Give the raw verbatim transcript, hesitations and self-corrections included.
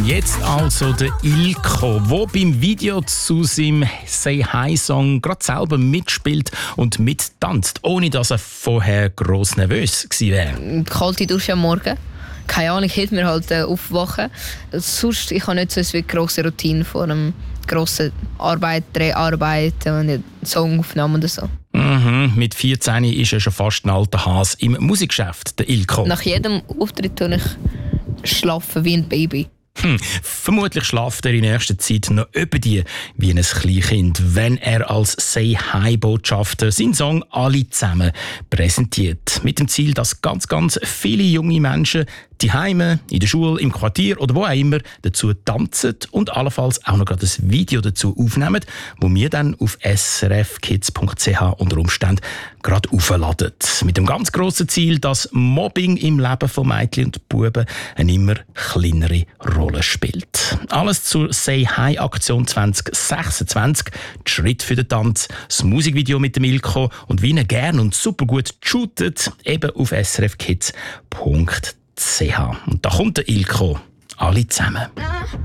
Jetzt also der Ilko, der beim Video zu seinem «Say Hi»-Song gerade selber mitspielt und mittanzt, ohne dass er vorher gross nervös gewesen wäre. Kalte Dusche am Morgen. Keine Ahnung, hilft mir halt äh, aufwachen. Sonst, ich habe nicht so eine grosse Routine vor einem grossen Arbeit, Dreharbeiten und eine Songaufnahme oder so. Mhm, mit vierzehn ist er schon fast ein alter Hase im Musikgeschäft, der Ilko. Nach jedem Auftritt tue ich schlafen wie ein Baby. Hm, vermutlich schlaft er in nächster Zeit noch über die wie ein Kleinkind, wenn er als «Say-Hi»-Botschafter seinen Song «Alle zusammen» präsentiert. Mit dem Ziel, dass ganz, ganz viele junge Menschen die Heime, in der Schule, im Quartier oder wo auch immer dazu tanzen und allenfalls auch noch gerade ein Video dazu aufnehmen, wo wir dann auf s r f kids punkt c h unter Umständen gerade aufladen. Mit dem ganz grossen Ziel, dass Mobbing im Leben von Mädchen und Buben eine immer kleinere Rolle spielt. Alles zur «Say-Hi»-Aktion zwanzig sechsundzwanzig, die Schritt für den Tanz, das Musikvideo mit dem Ilko und wie er gern und super gut shootet, eben auf s r f kids punkt c h. Und da kommt der Ilko. Alle zusammen.